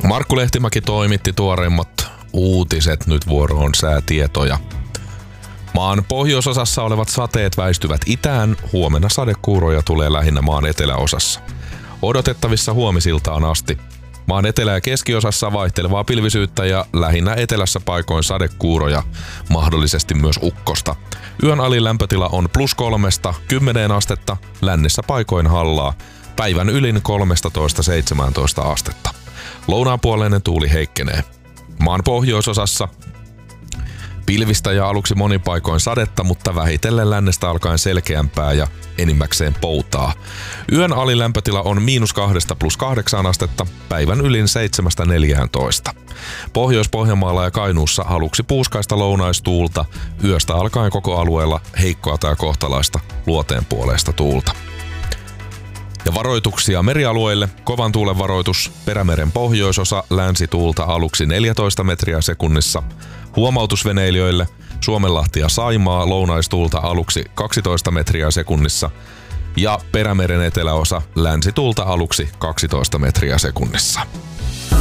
Markku Lehtimäki toimitti tuoreimmat uutiset, nyt vuoroon säätietoja. Maan pohjoisosassa olevat sateet väistyvät itään, huomenna sadekuuroja tulee lähinnä maan eteläosassa. Odotettavissa huomisiltaan asti. Maan etelä- ja keskiosassa vaihtelevaa pilvisyyttä ja lähinnä etelässä paikoin sadekuuroja, mahdollisesti myös ukkosta. Yön alin lämpötila on +3–10 astetta, lännessä paikoin hallaa, päivän ylin 13–17 astetta. Lounaanpuoleinen tuuli heikkenee. Maan pohjoisosassa pilvistä ja aluksi monin paikoin sadetta, mutta vähitellen lännestä alkaen selkeämpää ja enimmäkseen poutaa. Yön alilämpötila on -2–+8 astetta, päivän ylin 7–14. Pohjois-Pohjanmaalla ja Kainuussa aluksi puuskaista lounaistuulta, yöstä alkaen koko alueella heikkoa tai kohtalaista luoteenpuoleista tuulta. Ja varoituksia merialueille. Kovan tuulen varoitus, Perämeren pohjoisosa, länsituulta aluksi 14 metriä sekunnissa. Huomautusveneilijöille, Suomenlahti ja Saimaa, lounaistuulta aluksi 12 metriä sekunnissa. Ja Perämeren eteläosa, länsituulta aluksi 12 metriä sekunnissa.